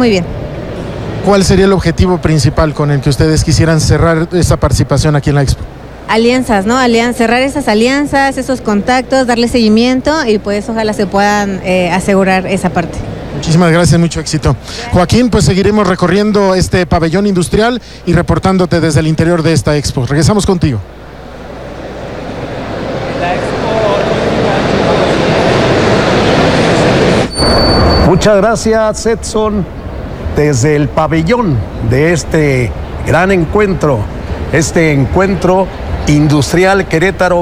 muy bien. ¿Cuál sería el objetivo principal con el que ustedes quisieran cerrar esta participación aquí en la Expo? Alianzas, ¿no? Cerrar esas alianzas, esos contactos, darle seguimiento y pues ojalá se puedan asegurar esa parte. Muchísimas gracias, mucho éxito. Joaquín, pues seguiremos recorriendo este pabellón industrial y reportándote desde el interior de esta Expo. Regresamos contigo. Muchas gracias, Edson, desde el pabellón de este gran encuentro, este encuentro industrial Querétaro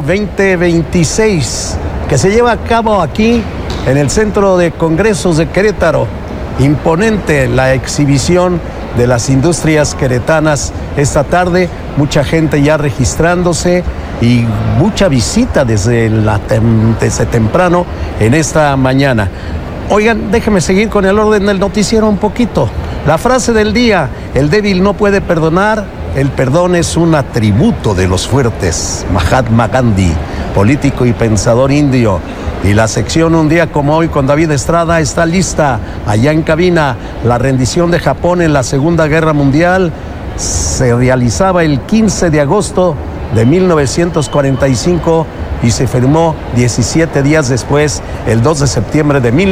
2026, que se lleva a cabo aquí en el Centro de Congresos de Querétaro. Imponente la exhibición de las industrias queretanas esta tarde, mucha gente ya registrándose y mucha visita desde temprano en esta mañana. Oigan, déjenme seguir con el orden del noticiero un poquito. La frase del día: el débil no puede perdonar, el perdón es un atributo de los fuertes. Mahatma Gandhi, político y pensador indio. Y la sección Un día como hoy con David Estrada está lista. Allá en cabina, la rendición de Japón en la Segunda Guerra Mundial se realizaba el 15 de agosto de 1945 y se firmó 17 días después, el 2 de septiembre de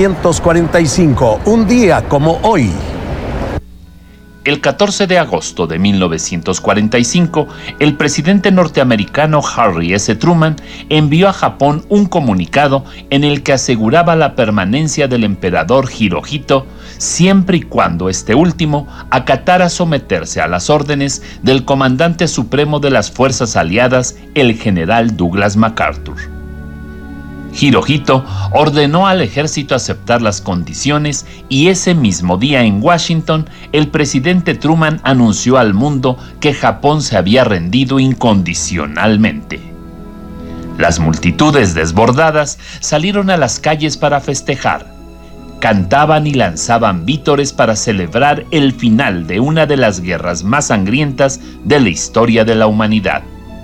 1945. Un día como hoy. El 14 de agosto de 1945, el presidente norteamericano Harry S. Truman envió a Japón un comunicado en el que aseguraba la permanencia del emperador Hirohito siempre y cuando este último acatara someterse a las órdenes del comandante supremo de las fuerzas aliadas, el general Douglas MacArthur. Hirohito ordenó al ejército aceptar las condiciones y ese mismo día en Washington, el presidente Truman anunció al mundo que Japón se había rendido incondicionalmente. Las multitudes desbordadas salieron a las calles para festejar. Cantaban y lanzaban vítores para celebrar el final de una de las guerras más sangrientas de la historia de la humanidad.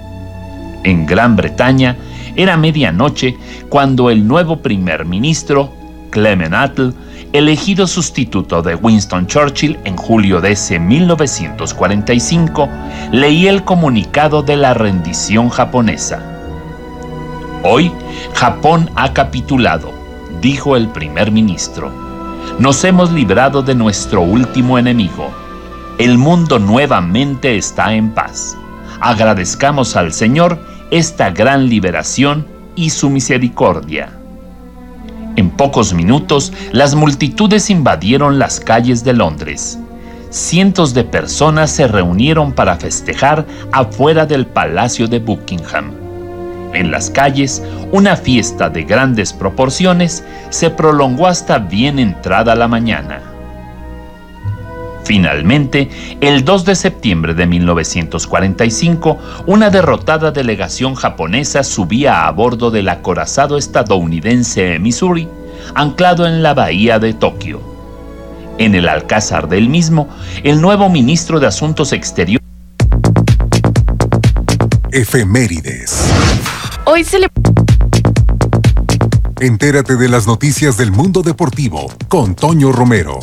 En Gran Bretaña, era medianoche cuando el nuevo primer ministro, Clement Attlee, elegido sustituto de Winston Churchill en julio de ese 1945, leía el comunicado de la rendición japonesa. Hoy, Japón ha capitulado, dijo el primer ministro. Nos hemos librado de nuestro último enemigo. El mundo nuevamente está en paz. Agradezcamos al Señor esta gran liberación y su misericordia. En pocos minutos, las multitudes invadieron las calles de Londres. Cientos de personas se reunieron para festejar afuera del Palacio de Buckingham. En las calles, una fiesta de grandes proporciones se prolongó hasta bien entrada la mañana. Finalmente, el 2 de septiembre de 1945, una derrotada delegación japonesa subía a bordo del acorazado estadounidense Missouri, anclado en la bahía de Tokio. En el alcázar del mismo, el nuevo ministro de Asuntos Exteriores. Efemérides. Hoy se le... Entérate de las noticias del mundo deportivo con Toño Romero.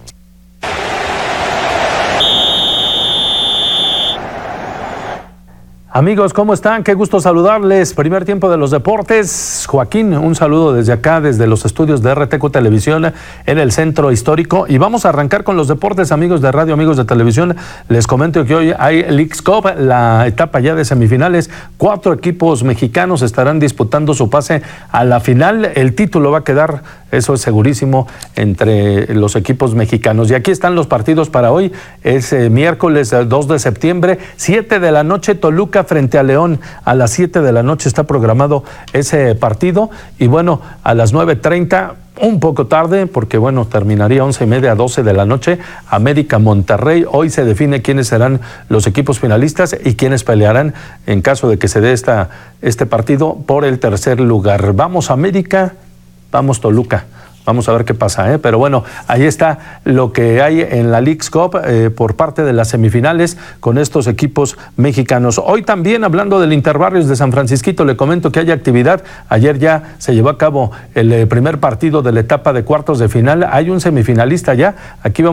Amigos, ¿cómo están? Qué gusto saludarles. Primer tiempo de los deportes. Joaquín, un saludo desde acá, desde los estudios de RTQ Televisión en el Centro Histórico. Y vamos a arrancar con los deportes, amigos de radio, amigos de televisión. Les comento que hoy hay Leagues Cup, la etapa ya de semifinales. 4 equipos mexicanos estarán disputando su pase a la final. El título va a quedar, eso es segurísimo, entre los equipos mexicanos. Y aquí están los partidos para hoy. Es miércoles 2 de septiembre, 7 de la noche, Toluca frente a León. A las 7 de la noche está programado ese partido. Y bueno, a las 9:30, un poco tarde, porque bueno, terminaría 11:30, 12 de la noche, América Monterrey. Hoy se define quiénes serán los equipos finalistas y quiénes pelearán en caso de que se dé este partido por el tercer lugar. Vamos América, vamos Toluca. Vamos a ver qué pasa, Pero bueno, ahí está lo que hay en la Leagues Cup por parte de las semifinales con estos equipos mexicanos. Hoy también, hablando del Interbarrios de San Francisquito, le comento que hay actividad. Ayer ya se llevó a cabo el primer partido de la etapa de cuartos de final. Hay un semifinalista ya. Aquí vamos